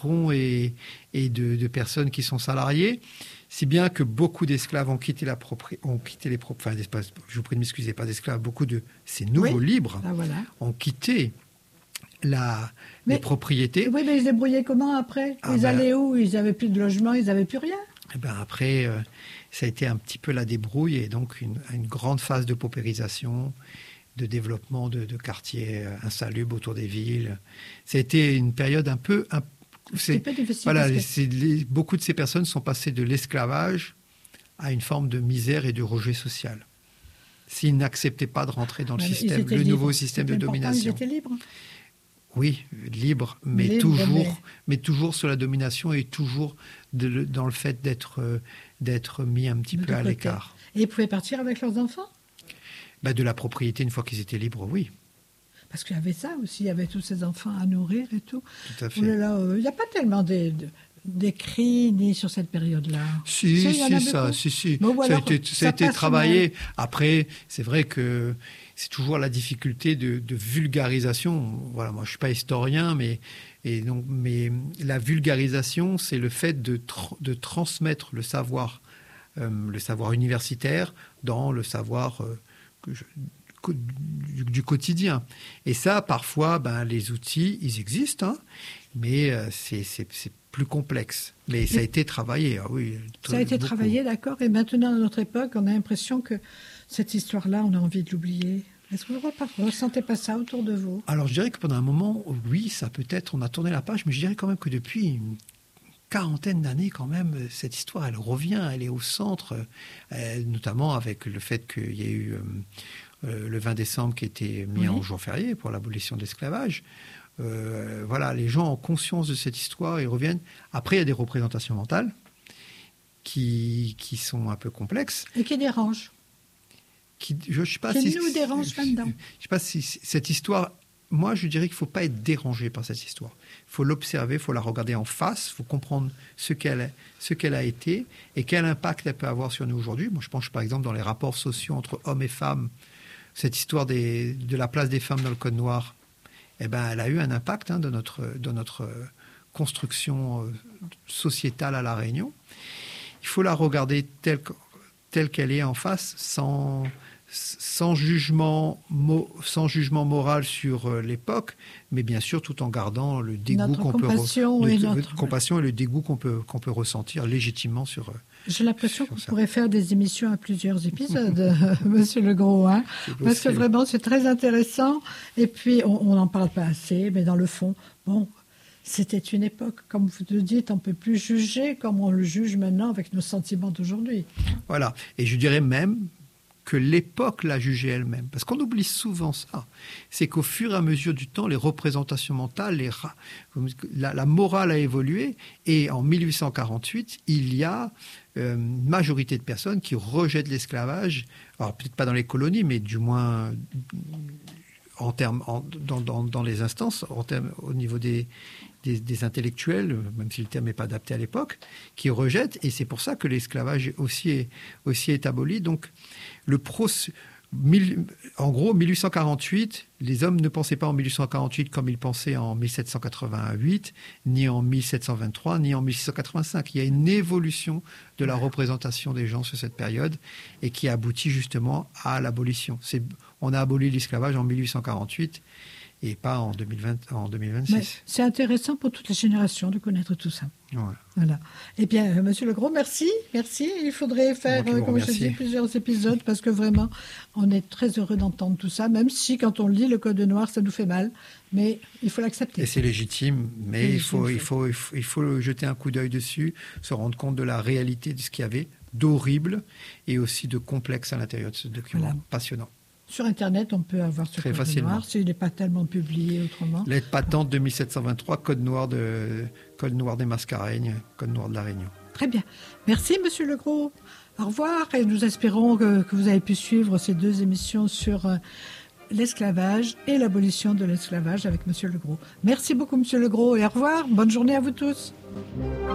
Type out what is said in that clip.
patrons et de personnes qui sont salariées, si bien que beaucoup d'esclaves ont quitté je vous prie de m'excuser, pas d'esclaves, beaucoup de ces nouveaux libres ont quitté les propriétés. Oui, mais ils se débrouillaient comment après? Ils allaient où? Ils n'avaient plus de logement, ils n'avaient plus rien. Après, ça a été un petit peu la débrouille et donc une grande phase de paupérisation, de développement de quartiers insalubres autour des villes. Ça a été une période un peu difficile. Voilà, beaucoup de ces personnes sont passées de l'esclavage à une forme de misère et de rejet social. S'ils n'acceptaient pas de rentrer dans le nouveau système de domination. Ils étaient libres. Oui, libres, mais toujours sous la domination et toujours dans le fait d'être mis un petit peu à l'écart. Et ils pouvaient partir avec leurs enfants? De la propriété, une fois qu'ils étaient libres, oui. Parce qu'il y avait ça aussi, il y avait tous ces enfants à nourrir et tout. Tout à fait. Il n'y a pas tellement d'écrits ni sur cette période-là. Si. Bon, ça a été travaillé. Après, c'est vrai que c'est toujours la difficulté de vulgarisation. Voilà, moi, je suis pas historien, mais la vulgarisation, c'est le fait de transmettre le savoir universitaire dans le savoir du quotidien. Et ça, parfois, les outils, ils existent, mais c'est plus complexe. Mais ça a été travaillé, oui. Ça a été travaillé, d'accord. Et maintenant, à notre époque, on a l'impression que cette histoire-là, on a envie de l'oublier. Est-ce que vous ne ressentez pas ça autour de vous? Alors, je dirais que pendant un moment, oui, ça peut-être, on a tourné la page, mais je dirais quand même que depuis une quarantaine d'années, quand même, cette histoire, elle revient, elle est au centre, notamment avec le fait qu'il y a eu le 20 décembre qui était mis en jour férié pour l'abolition de l'esclavage. Les gens ont conscience de cette histoire, ils reviennent. Après, il y a des représentations mentales qui sont un peu complexes. Et qui dérangent. Je sais pas qui nous dérange là-dedans. Je ne sais pas si cette histoire... Moi, je dirais qu'il ne faut pas être dérangé par cette histoire. Il faut l'observer, il faut la regarder en face, il faut comprendre ce qu'elle a été et quel impact elle peut avoir sur nous aujourd'hui. Moi, je pense, par exemple, dans les rapports sociaux entre hommes et femmes, cette histoire de la place des femmes dans le Code noir, elle a eu un impact dans notre construction sociétale à La Réunion. Il faut la regarder telle qu'elle est en face, sans jugement moral sur l'époque, mais bien sûr tout en gardant le dégoût compassion et le dégoût qu'on peut ressentir légitimement sur. J'ai l'impression qu'on pourrait faire des émissions à plusieurs épisodes, Monsieur Legros, parce que vraiment c'est très intéressant. Et puis on n'en parle pas assez, mais dans le fond, c'était une époque, comme vous le dites, on ne peut plus juger comme on le juge maintenant avec nos sentiments d'aujourd'hui. Voilà, et je dirais même que l'époque l'a jugée elle-même. Parce qu'on oublie souvent ça. C'est qu'au fur et à mesure du temps, les représentations mentales, la morale a évolué. Et en 1848, il y a une majorité de personnes qui rejettent l'esclavage. Alors peut-être pas dans les colonies, mais du moins dans les instances, au niveau des intellectuels, même si le terme n'est pas adapté à l'époque, qui rejettent. Et c'est pour ça que l'esclavage aussi est aboli. Donc, en gros, 1848, les hommes ne pensaient pas en 1848 comme ils pensaient en 1788, ni en 1723, ni en 1685. Il y a une évolution de la représentation des gens sur cette période et qui aboutit justement à l'abolition. On a aboli l'esclavage en 1848 et pas en 2026. Mais c'est intéressant pour toutes les générations de connaître tout ça. Ouais. Voilà. Eh bien, Monsieur Legros, merci. Il faudrait faire, comme je dis, plusieurs épisodes parce que vraiment, on est très heureux d'entendre tout ça, même si quand on lit le Code noir, ça nous fait mal, mais il faut l'accepter. Et c'est légitime, mais il faut jeter un coup d'œil dessus, se rendre compte de la réalité de ce qu'il y avait d'horrible et aussi de complexe à l'intérieur de ce document passionnant. Sur Internet, on peut avoir ce Code noir, s'il n'est pas tellement publié autrement. Lettre patente de 1723, Code noir des Mascareignes, Code noir de La Réunion. Très bien. Merci, Monsieur Legros. Au revoir, et nous espérons que vous avez pu suivre ces deux émissions sur l'esclavage et l'abolition de l'esclavage avec Monsieur Legros. Merci beaucoup, Monsieur Legros, et au revoir. Bonne journée à vous tous.